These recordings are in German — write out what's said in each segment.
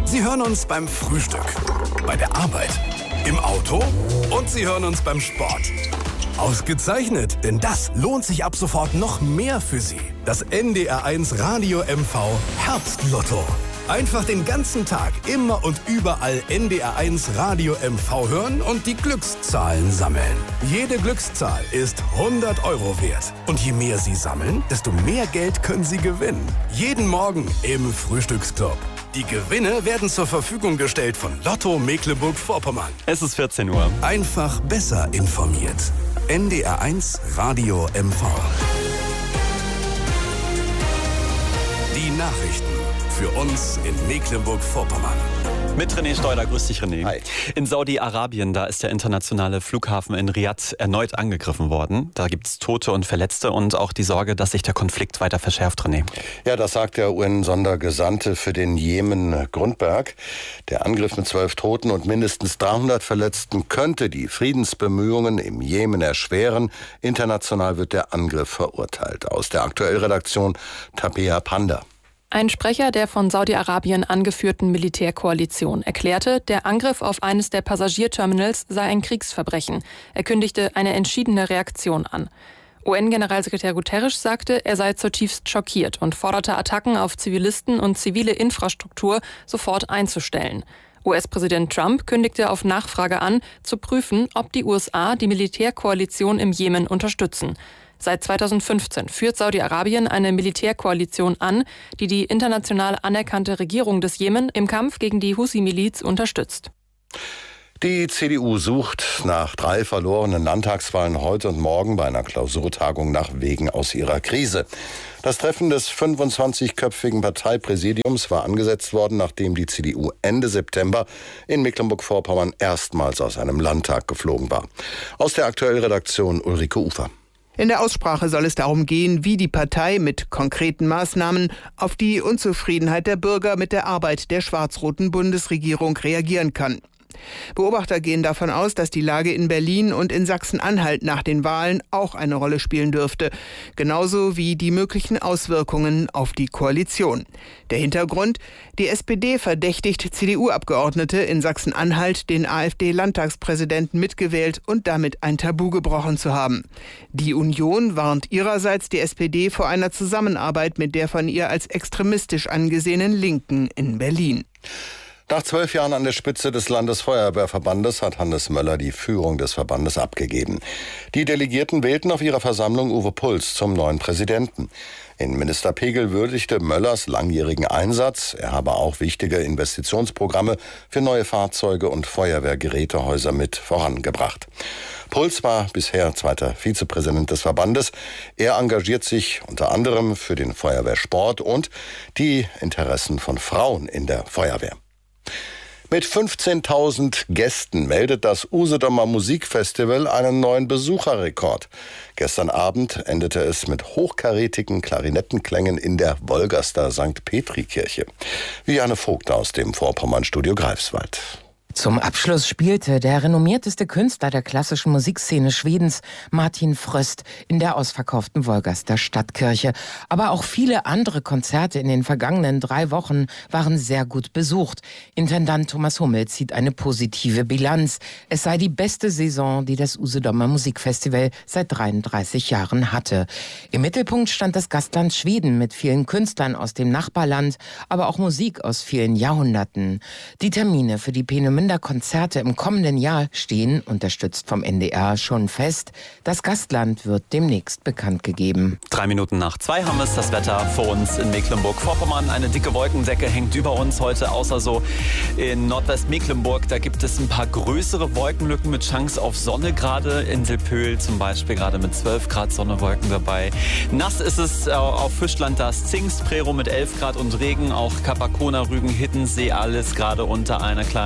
Sie hören uns beim Frühstück, bei der Arbeit, im Auto und Sie hören uns beim Sport. Ausgezeichnet, denn das lohnt sich ab sofort noch mehr für Sie. Das NDR1 Radio MV Herbstlotto. Einfach den ganzen Tag, immer und überall NDR1 Radio MV hören und die Glückszahlen sammeln. Jede Glückszahl ist 100 € wert. Und je mehr Sie sammeln, desto mehr Geld können Sie gewinnen. Jeden Morgen im Frühstücksclub. Die Gewinne werden zur Verfügung gestellt von Lotto Mecklenburg-Vorpommern. Es ist 14 Uhr. Einfach besser informiert. NDR1 Radio MV. Die Nachrichten für uns in Mecklenburg-Vorpommern. Mit René Steuder. Grüß dich, René. Hi. In Saudi-Arabien, da ist der internationale Flughafen in Riyadh erneut angegriffen worden. Da gibt es Tote und Verletzte und auch die Sorge, dass sich der Konflikt weiter verschärft, René. Ja, das sagt der UN-Sondergesandte für den Jemen, Grundberg. Der Angriff mit 12 Toten und mindestens 300 Verletzten könnte die Friedensbemühungen im Jemen erschweren. International wird der Angriff verurteilt. Aus der Aktuellredaktion Tabea Panda. Ein Sprecher der von Saudi-Arabien angeführten Militärkoalition erklärte, der Angriff auf eines der Passagierterminals sei ein Kriegsverbrechen. Er kündigte eine entschiedene Reaktion an. UN-Generalsekretär Guterres sagte, er sei zutiefst schockiert und forderte Attacken auf Zivilisten und zivile Infrastruktur sofort einzustellen. US-Präsident Trump kündigte auf Nachfrage an, zu prüfen, ob die USA die Militärkoalition im Jemen unterstützen. Seit 2015 führt Saudi-Arabien eine Militärkoalition an, die die international anerkannte Regierung des Jemen im Kampf gegen die Husi-Miliz unterstützt. Die CDU sucht nach 3 verlorenen Landtagswahlen heute und morgen bei einer Klausurtagung nach Wegen aus ihrer Krise. Das Treffen des 25-köpfigen Parteipräsidiums war angesetzt worden, nachdem die CDU Ende September in Mecklenburg-Vorpommern erstmals aus einem Landtag geflogen war. Aus der Aktuellredaktion Ulrike Ufer. In der Aussprache soll es darum gehen, wie die Partei mit konkreten Maßnahmen auf die Unzufriedenheit der Bürger mit der Arbeit der schwarz-roten Bundesregierung reagieren kann. Beobachter gehen davon aus, dass die Lage in Berlin und in Sachsen-Anhalt nach den Wahlen auch eine Rolle spielen dürfte. Genauso wie die möglichen Auswirkungen auf die Koalition. Der Hintergrund: Die SPD verdächtigt CDU-Abgeordnete in Sachsen-Anhalt, den AfD-Landtagspräsidenten mitgewählt und damit ein Tabu gebrochen zu haben. Die Union warnt ihrerseits die SPD vor einer Zusammenarbeit mit der von ihr als extremistisch angesehenen Linken in Berlin. Nach 12 Jahren an der Spitze des Landesfeuerwehrverbandes hat Hannes Möller die Führung des Verbandes abgegeben. Die Delegierten wählten auf ihrer Versammlung Uwe Puls zum neuen Präsidenten. Innenminister Pegel würdigte Möllers langjährigen Einsatz. Er habe auch wichtige Investitionsprogramme für neue Fahrzeuge und Feuerwehrgerätehäuser mit vorangebracht. Puls war bisher zweiter Vizepräsident des Verbandes. Er engagiert sich unter anderem für den Feuerwehrsport und die Interessen von Frauen in der Feuerwehr. Mit 15.000 Gästen meldet das Usedomer Musikfestival einen neuen Besucherrekord. Gestern Abend endete es mit hochkarätigen Klarinettenklängen in der Wolgaster St. Petri-Kirche. Viviane Vogt aus dem Vorpommern-Studio Greifswald. Zum Abschluss spielte der renommierteste Künstler der klassischen Musikszene Schwedens, Martin Fröst, in der ausverkauften Wolgaster Stadtkirche. Aber auch viele andere Konzerte in den vergangenen 3 Wochen waren sehr gut besucht. Intendant Thomas Hummel zieht eine positive Bilanz. Es sei die beste Saison, die das Usedomer Musikfestival seit 33 Jahren hatte. Im Mittelpunkt stand das Gastland Schweden mit vielen Künstlern aus dem Nachbarland, aber auch Musik aus vielen Jahrhunderten. Die Termine für die Peenemünder Konzerte im kommenden Jahr stehen, unterstützt vom NDR, schon fest. Das Gastland wird demnächst bekannt gegeben. 2:03 haben es, das Wetter vor uns in Mecklenburg-Vorpommern. Eine dicke Wolkendecke hängt über uns heute, außer so in Nordwestmecklenburg. Da gibt es ein paar größere Wolkenlücken mit Chance auf Sonne gerade. Inselpöhl zum Beispiel gerade mit 12 Grad Sonnewolken dabei. Nass ist es auf Fischland, das Zingst, Prero mit 11 Grad und Regen. Auch Kapakona, Rügen, Hiddensee, alles gerade unter einer kleinen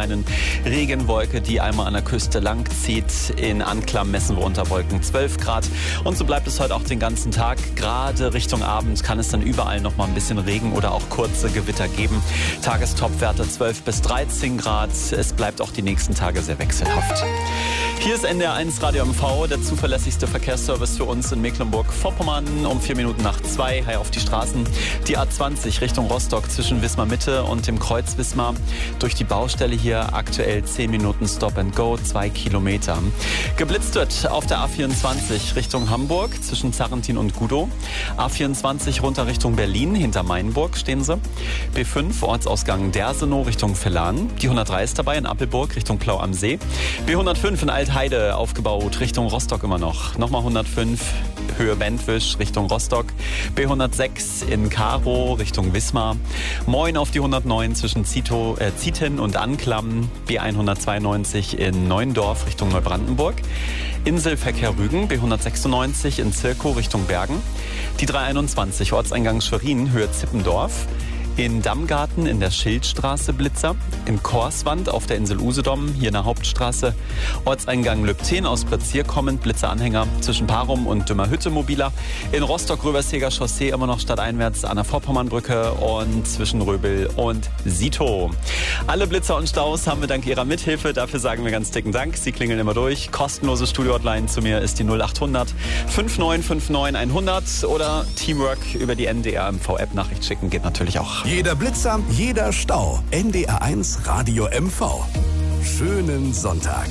Regenwolke, die einmal an der Küste lang zieht. In Anklam messen wir unter Wolken 12 Grad. Und so bleibt es heute auch den ganzen Tag. Gerade Richtung Abend kann es dann überall noch mal ein bisschen Regen oder auch kurze Gewitter geben. Tagestopwerte 12 bis 13 Grad. Es bleibt auch die nächsten Tage sehr wechselhaft. Hier ist NDR 1 Radio MV, der zuverlässigste Verkehrsservice für uns in Mecklenburg-Vorpommern. Um 4 Minuten nach 2, hi auf die Straßen. Die A20 Richtung Rostock zwischen Wismar Mitte und dem Kreuz Wismar. Durch die Baustelle hier aktuell 10 Minuten Stop and Go, 2 Kilometer. Geblitzt wird auf der A24 Richtung Hamburg zwischen Zarrentin und Gudow. A24 runter Richtung Berlin, hinter Mainburg stehen sie. B5 Ortsausgang Dersenow Richtung Villan. Die 103 ist dabei in Appelburg Richtung Plau am See. B105 in Altheide aufgebaut Richtung Rostock immer noch. Nochmal 105 Höhe Bentwisch Richtung Rostock. B106 in Karow Richtung Wismar. Moin auf die 109 zwischen Zieten und Anklam. B192 in Neuendorf Richtung Neubrandenburg. Inselverkehr Rügen, B196 in Zirkow Richtung Bergen. Die 321 Ortseingang Schwerin, Höhe Zippendorf. In Dammgarten in der Schildstraße Blitzer. In Korswand auf der Insel Usedom, hier in der Hauptstraße. Ortseingang Lübten aus Platzier kommend, Blitzeranhänger zwischen Parum und Dümmerhütte mobiler. In Rostock-Röberseger Chaussee immer noch stadteinwärts an der Vorpommernbrücke und zwischen Röbel und Sito. Alle Blitzer und Staus haben wir dank Ihrer Mithilfe. Dafür sagen wir ganz dicken Dank. Sie klingeln immer durch. Kostenlose Studio-Hotline zu mir ist die 0800 5959 100 oder Teamwork über die NDR MV-App Nachricht schicken geht natürlich auch. Jeder Blitzer, jeder Stau. NDR 1 Radio MV. Schönen Sonntag.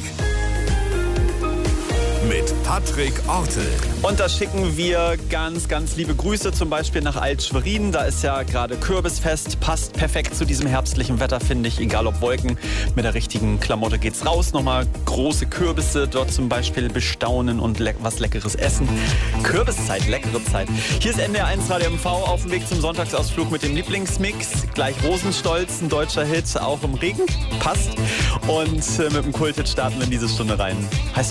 Mit Patrick Ortel. Und da schicken wir ganz, ganz liebe Grüße zum Beispiel nach Alt-Schwerin. Da ist ja gerade Kürbisfest. Passt perfekt zu diesem herbstlichen Wetter, finde ich. Egal ob Wolken, mit der richtigen Klamotte geht's raus. Nochmal große Kürbisse dort zum Beispiel bestaunen und was Leckeres essen. Kürbiszeit, leckere Zeit. Hier ist NDR 1 Radio MV auf dem Weg zum Sonntagsausflug mit dem Lieblingsmix. Gleich Rosenstolz, ein deutscher Hit, auch im Regen. Passt. Und mit dem Kulthit starten wir in diese Stunde rein. Heißt